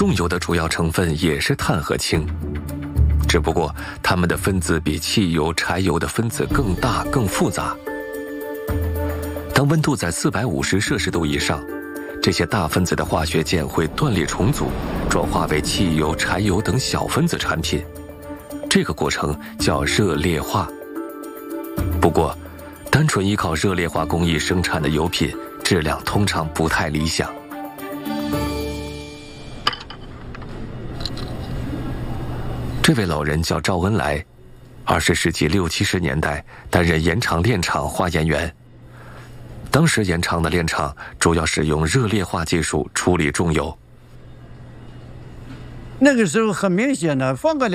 重油的主要成分也是碳和氢，只不过它们的分子比汽油、柴油的分子更大、更复杂。当温度在450摄氏度以上，这些大分子的化学键会断裂重组，转化为汽油、柴油等小分子产品。这个过程叫热劣化。不过，单纯依靠热劣化工艺生产的油品，质量通常不太理想。这位老人叫赵恩来，20世纪60、70年代担任盐场炼厂化验员。当时盐场的炼厂主要使用热劣化技术处理重油。 那个时候很明显的，放个